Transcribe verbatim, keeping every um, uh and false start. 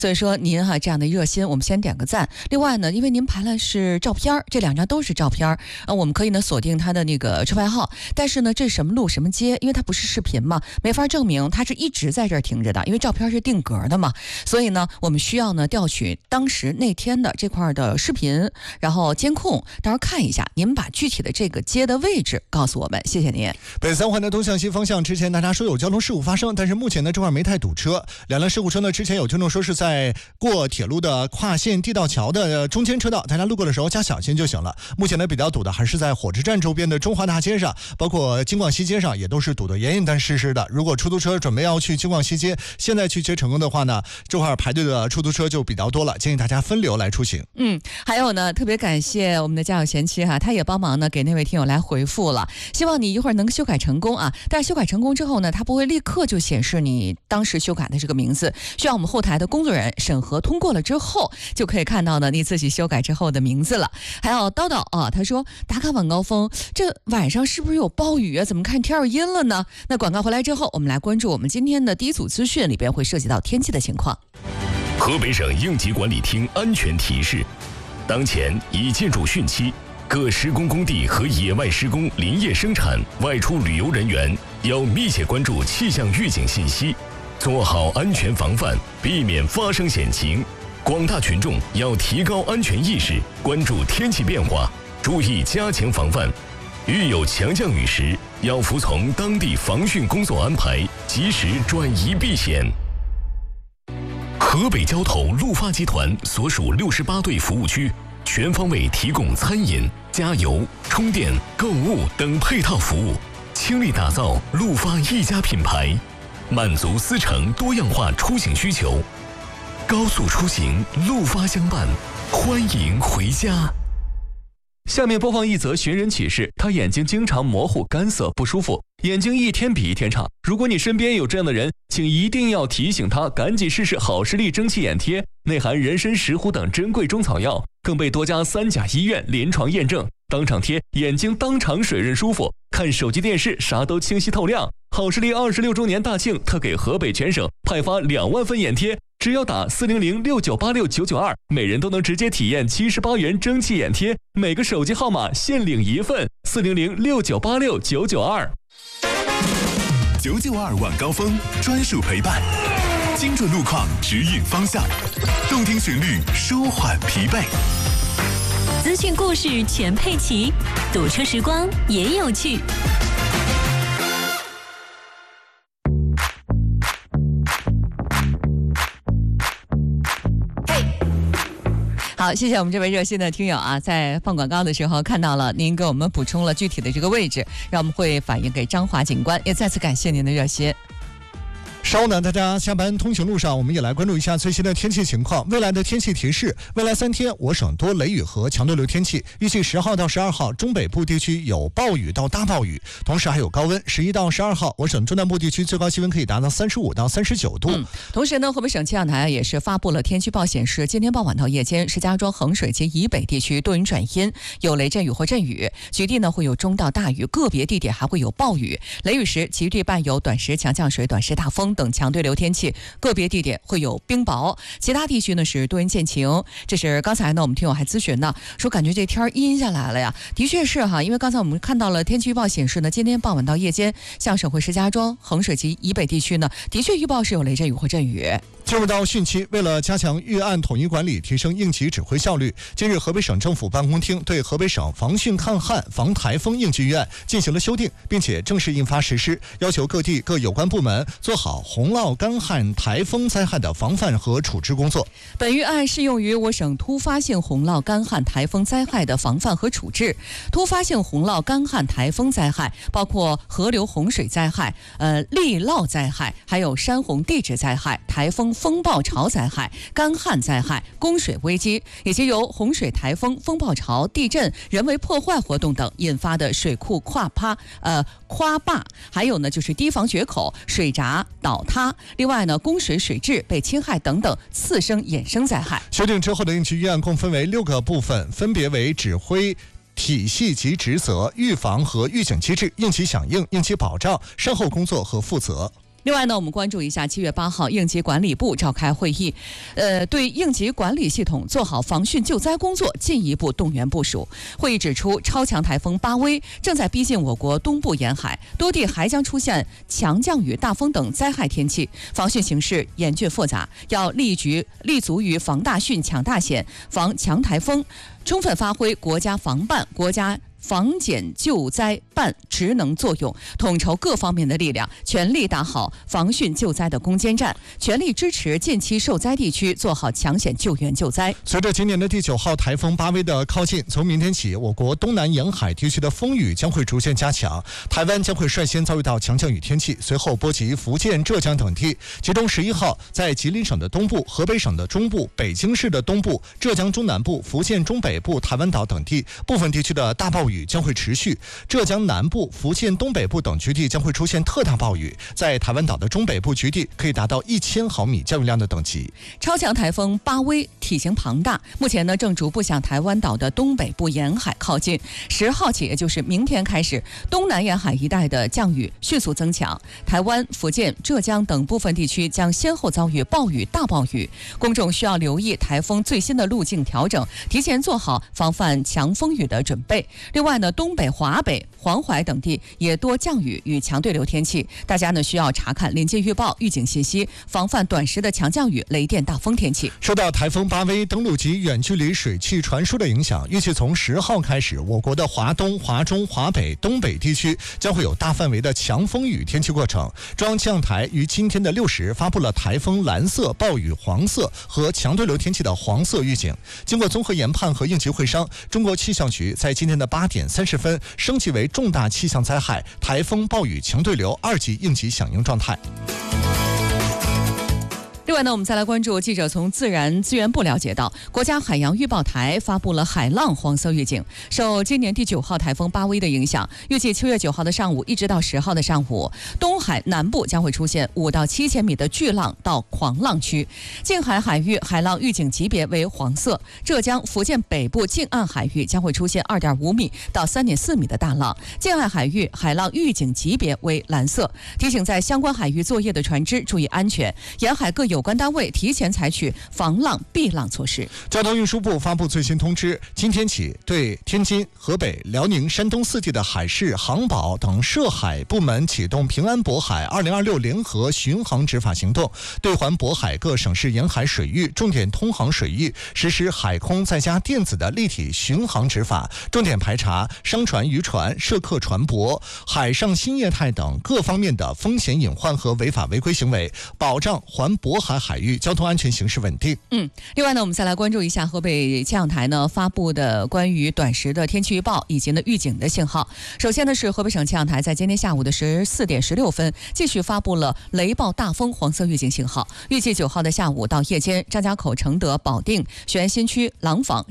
所以说您哈、啊、这样的热心，我们先点个赞。另外呢，因为您排了是照片，这两张都是照片，呃，我们可以呢锁定他的那个车牌号。但是呢，这是什么路什么街？因为它不是视频嘛，没法证明他是一直在这儿停着的，因为照片是定格的嘛。所以呢，我们需要呢调取当时那天的这块的视频，然后监控，到时候看一下，您把具体的这个街的位置告诉我们，谢谢您。 北三环的东向西方向之前大家说有交通事故发生，但是目前呢这块没太堵车。两辆事故车呢，之前有听众说是在过铁路的跨线地道桥的中间车道，大家路过的时候加小心就行了。目前呢比较堵的还是在火车站周边的中华大街上，包括京广西街上也都是堵得严严但实实的。如果出租车准备要去京广西街，现在去接成功的话呢，这块排队的出租车就比较多了，建议大家分流来出行。 嗯，还有呢，特别感谢我们的家有贤妻哈，他也帮忙呢给那位听友来回复了，希望你一会儿能修改成功啊。但是修改成功之后呢，它不会立刻就显示你当时修改的这个名字，需要我们后台的工作人员审核通过了之后，就可以看到呢你自己修改之后的名字了。还有叨叨啊，他说打卡晚高峰，这晚上是不是有暴雨啊？怎么看天儿阴了呢？那广告回来之后，我们来关注我们今天的第一组资讯，里边会涉及到天气的情况。 河北省应急管理厅安全提示：当前已进入汛期，各施工工地和野外施工、林业生产、外出旅游人员要密切关注气象预警信息，做好安全防范，避免发生险情。广大群众要提高安全意识，关注天气变化，注意加强防范。遇有强降雨时，要服从当地防汛工作安排，及时转移避险。河北交投陆发集团所属六十八对服务区，全方位提供餐饮、加油、充电、购物等配套服务，倾力打造陆发一家品牌，满足司乘多样化出行需求。高速出行，陆发相伴，欢迎回家。 下面播放一则寻人启事，他眼睛经常模糊、干涩、不舒服，眼睛一天比一天差。如果你身边有这样的人，请一定要提醒他赶紧试试好视力蒸汽眼贴，内含人参、石斛等珍贵中草药，更被多家三甲医院临床验证，当场贴，眼睛当场水润舒服，看手机电视啥都清晰透亮。好视力二十六周年大庆特给河北全省派发两万份眼贴，只要打四零零六九八六九九二，每人都能直接体验七十八元蒸汽眼贴，每个手机号码限领一份，四零零六九八六九九二。 九九二晚高峰专属陪伴，精准路况指引方向，动听旋律舒缓疲惫， 资讯故事全配齐，堵车时光也有趣。 好，谢谢我们这位热心的听友啊，在放广告的时候看到了您给我们补充了具体的这个位置，让我们会反映给张华警官，也再次感谢您的热心。 稍呢，大家下班通行路上，我们也来关注一下最新的天气情况。未来的天气提示：未来三天，我省多雷雨和强对流天气。预计十号到十二号，中北部地区有暴雨到大暴雨，同时还有高温。十一到十二号，我省中南部地区最高气温可以达到三十五到三十九度。 嗯，同时呢，河北省气象台也是发布了天气预报，显示今天傍晚到夜间，石家庄、衡水及以北地区多云转阴，有雷阵雨或阵雨，局地呢会有中到大雨，个别地点还会有暴雨。雷雨时，局地伴有短时强降水、短时大风等强对流天气，个别地点会有冰雹，其他地区呢是多云见晴。这是刚才呢我们听友还咨询呢，说感觉这天阴下来了呀，的确是哈，因为刚才我们看到了天气预报显示呢，今天傍晚到夜间，像省会石家庄、衡水及以北地区呢，的确预报是有雷阵雨或阵雨。 进入到汛期，为了加强预案统一管理，提升应急指挥效率，近日河北省政府办公厅对河北省防汛抗旱防台风应急预案进行了修订，并且正式印发实施，要求各地各有关部门做好洪涝干旱台风灾害的防范和处置工作。 本预案适用于我省突发性洪涝干旱台风灾害的防范和处置。突发性洪涝干旱台风灾害包括河流洪水灾害、呃砾涝灾害，还有山洪地质灾害、台风风暴潮灾害、干旱灾害、供水危机，以及由洪水、台风、风暴潮、地震、人为破坏活动等引发的水库跨趴、呃夸坝，还有呢就是堤防决口、水闸倒塌，另外呢供水水质被侵害等等次生衍生灾害。 修订之后的应急预案共分为六个部分，分别为指挥体系及职责、预防和预警机制、应急响应、应急保障、善后工作和负责。 另外呢，我们关注一下，七月八号，应急管理部召开会议，呃，对应急管理系统做好防汛救灾工作进一步动员部署。会议指出，超强台风巴威正在逼近我国东部沿海，多地还将出现强降雨、大风等灾害天气，防汛形势严峻复杂，要立局立足于防大汛、抢大险、防强台风，充分发挥国家防办、国家防减救灾办职能作用，统筹各方面的力量，全力打好防汛救灾的攻坚战，全力支持近期受灾地区做好抢险救援救灾。 随着今年的第九号台风巴威的靠近，从明天起，我国东南沿海地区的风雨将会逐渐加强，台湾将会率先遭遇到强降雨天气，随后波及福建、浙江等地。其中十一号，在吉林省的东部、河北省的中部、北京市的东部、浙江中南部、福建中北部、台湾岛等地部分地区的大暴雨雨将会持续，浙江南部、福建东北部等局地将会出现特大暴雨，在台湾岛的中北部局地可以达到一千毫米降雨量的等级。 超强台风巴威体型庞大，目前呢正逐步向台湾岛的东北部沿海靠近。十号起，也就是明天开始，东南沿海一带的降雨迅速增强，台湾、福建、浙江等部分地区将先后遭遇暴雨、大暴雨。公众需要留意台风最新的路径调整，提前做好防范强风雨的准备。另外呢，东北、华北、黄淮等地也多降雨与强对流天气，大家呢需要查看临近预报、预警信息，防范短时的强降雨、雷电、大风天气。 受到台风巴威登陆及远距离水汽传输的影响，预计从十号开始，我国的华东、华中、华北、东北地区将会有大范围的强风雨天气过程。中央气象台于今天的六时发布了台风蓝色、暴雨黄色和强对流天气的黄色预警。经过综合研判和应急会商，中国气象局在今天的八点三十分升级为重大气象灾害台风暴雨强对流二级应急响应状态。 另外呢，我们再来关注，记者从自然资源部了解到，国家海洋预报台发布了海浪黄色预警。受今年第九号台风巴威的影响，预计七月九号的上午一直到十号的上午，东海南部将会出现五到七千米的巨浪到狂浪区，近海海域海浪预警级别为黄色。浙江、福建北部近岸海域将会出现二点五米到三点四米的大浪，近岸海域海浪预警级别为蓝色。提醒在相关海域作业的船只注意安全，沿海各有关单位提前采取防浪避浪措施。 交通运输部发布最新通知，今天起对天津、河北、辽宁、山东四地的海事、航保等涉海部门启动平安渤海二零二六联合巡航执法行动，对环渤海各省市沿海水域重点通航水域实施海空再加电子的立体巡航执法，重点排查商船、渔船、涉客船舶、海上新业态等各方面的风险隐患和违法违规行为，保障环渤海海域交通安全形势稳定。 嗯，另外呢，我们再来关注一下河北气象台呢发布的关于短时的天气预报以及呢预警的信号。首先呢是河北省气象台在今天下午的十四点十六分继续发布了雷暴大风黄色预警信号，预计九号的下午到夜间，张家口、承德、保定、雄安新区、廊坊、